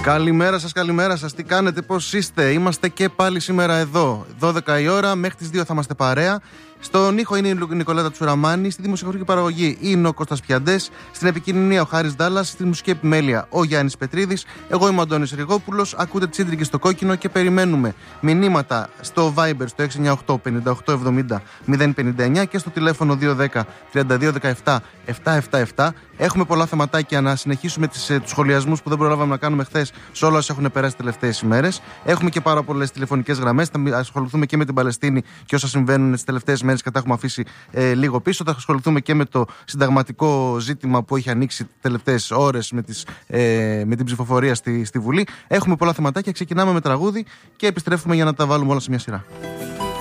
Καλημέρα σας, τι κάνετε, πώς είστε? Είμαστε και πάλι σήμερα εδώ, 12 η ώρα, μέχρι τις 2 θα είμαστε παρέα. Στον ήχο είναι η Νικολέτα Τσουραμάνη, στη δημοσιογραφική παραγωγή είναι ο Κώστας Πιαντές, στην επικοινωνία ο Χάρης Ντάλλας, στη μουσική επιμέλεια ο Γιάννης Πετρίδης, εγώ είμαι ο Αντώνης Ριγόπουλος, ακούτε Τσίντρικη στο κόκκινο και περιμένουμε μηνύματα στο Viber στο 698 58 70 059 και στο τηλέφωνο 210 32 17 777. Έχουμε πολλά θεματάκια να συνεχίσουμε τους σχολιασμούς που δεν προλάβαμε να κάνουμε χθες σε όλα όσα έχουν περάσει τις τελευταίες ημέρες. Έχουμε και πάρα πολλές τηλεφωνικές γραμμές. Θα ασχοληθούμε και με την Παλαιστίνη και όσα συμβαίνουν τις τελευταίες μέρες και τα έχουμε αφήσει λίγο πίσω. Θα ασχοληθούμε και με το συνταγματικό ζήτημα που έχει ανοίξει τις τελευταίες ώρες με την ψηφοφορία στη Βουλή. Έχουμε πολλά θεματάκια. Ξεκινάμε με τραγούδι και επιστρέφουμε για να τα βάλουμε όλα σε μια σειρά.